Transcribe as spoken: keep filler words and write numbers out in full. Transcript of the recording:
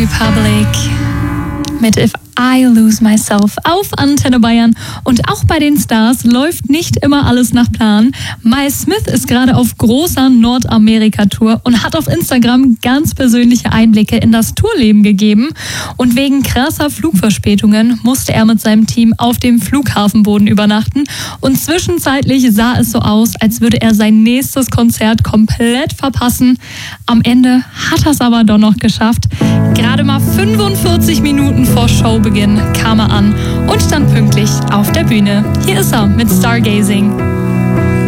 Republic mit If I Lose Myself auf Antenne Bayern. Und auch bei den Stars läuft nicht immer alles nach Plan. Miles Smith ist gerade auf großer Nordamerika-Tour und hat auf Instagram ganz persönliche Einblicke in das Tourleben gegeben. Und wegen krasser Flugverspätungen musste er mit seinem Team auf dem Flughafenboden übernachten. Und zwischenzeitlich sah es so aus, als würde er sein nächstes Konzert komplett verpassen. Am Ende hat er es aber doch noch geschafft. Gerade mal fünfundvierzig Minuten vor Showbeginn kam er an und stand pünktlich auf der Bühne. Hier ist er mit Stargazing.